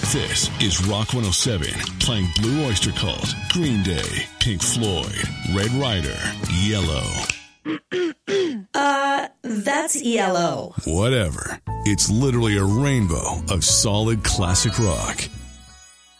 This is Rock 107, playing Blue Oyster Cult, Green Day, Pink Floyd, Red Rider, Yellow. That's ELO. Whatever. It's literally a rainbow of solid classic rock.